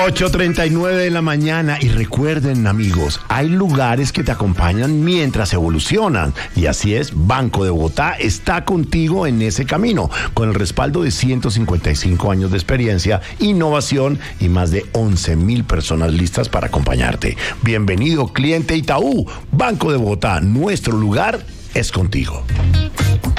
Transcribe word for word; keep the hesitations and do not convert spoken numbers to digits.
ocho treinta y nueve de la mañana y recuerden, amigos, hay lugares que te acompañan mientras evolucionan y así es, Banco de Bogotá está contigo en ese camino con el respaldo de ciento cincuenta y cinco años de experiencia, innovación y más de once mil personas listas para acompañarte. Bienvenido, cliente Itaú. Banco de Bogotá, nuestro lugar es contigo.